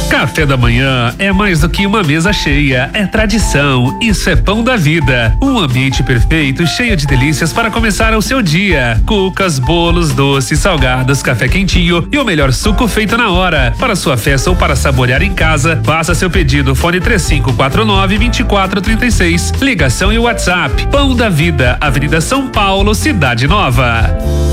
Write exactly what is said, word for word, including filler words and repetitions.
Café da manhã é mais do que uma mesa cheia, é tradição, isso é Pão da Vida. Um ambiente perfeito, cheio de delícias para começar o seu dia. Cucas, bolos, doces, salgados, café quentinho e o melhor suco feito na hora. Para sua festa ou para saborear em casa, faça seu pedido. Fone três cinco quatro nove, dois quatro três seis. Ligação e WhatsApp. Pão da Vida, Avenida São Paulo, Cidade Nova.